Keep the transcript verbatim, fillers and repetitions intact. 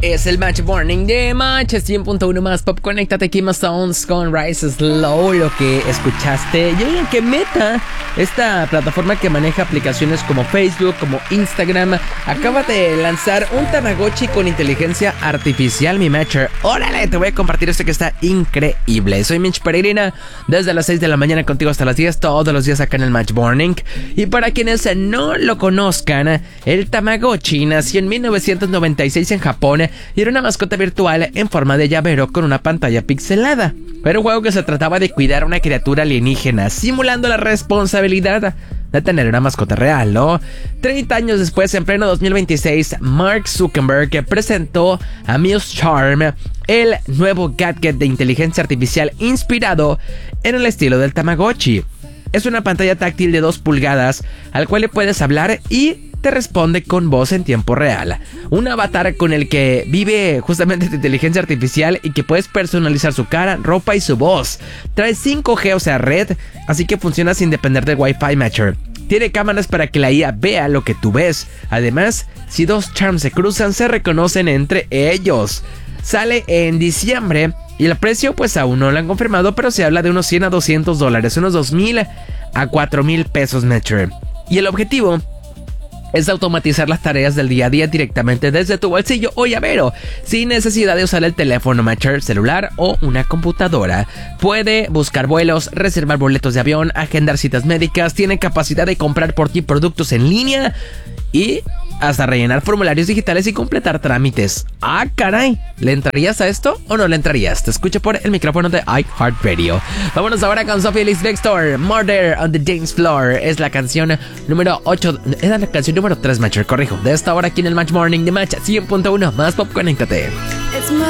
Es el Match Morning de Match cien punto uno más Pop. Conéctate aquí más Sounds con Rise Slow. Lo que escuchaste. Y oigan que Meta, esta plataforma que maneja aplicaciones como Facebook, como Instagram, acaba de lanzar un Tamagotchi con inteligencia artificial, mi Matcher. Órale, te voy a compartir esto que está increíble. Soy Mitch Peregrina, desde las seis de la mañana contigo hasta las diez, todos los días acá en el Match Morning. Y para quienes no lo conozcan, el Tamagotchi nació en mil novecientos noventa y seis en Japón y era una mascota virtual en forma de llavero con una pantalla pixelada. Era un juego que se trataba de cuidar a una criatura alienígena, simulando la responsabilidad de tener una mascota real, ¿no? treinta años después, en pleno dos mil veintiséis, Mark Zuckerberg presentó a Muse Charm, el nuevo gadget de inteligencia artificial inspirado en el estilo del Tamagotchi. Es una pantalla táctil de dos pulgadas al cual le puedes hablar y te responde con voz en tiempo real. Un avatar con el que vive justamente tu inteligencia artificial y que puedes personalizar su cara, ropa y su voz. Trae cinco G, o sea red, así que funciona sin depender del Wi-Fi Matcher. Tiene cámaras para que la I A vea lo que tú ves. Además, si dos charms se cruzan, se reconocen entre ellos. Sale en diciembre y el precio pues aún no lo han confirmado, pero se habla de unos cien a doscientos dólares, unos dos mil a cuatro mil pesos Matcher. Y el objetivo es automatizar las tareas del día a día directamente desde tu bolsillo o llavero, sin necesidad de usar el teléfono Matcher, celular o una computadora. Puede buscar vuelos, reservar boletos de avión, agendar citas médicas, tiene capacidad de comprar por ti productos en línea y hasta rellenar formularios digitales y completar trámites. ¡Ah, caray! ¿Le entrarías a esto o no le entrarías? Te escucho por el micrófono de iHeartRadio. Vámonos ahora con Sophie Ellis Bextor. Murder on the Dance Floor es la canción número ocho. Es la canción número tres, Matcher, corrijo. De esta hora aquí en el Match Morning de Match cien punto uno más Pop, conéctate. It's murder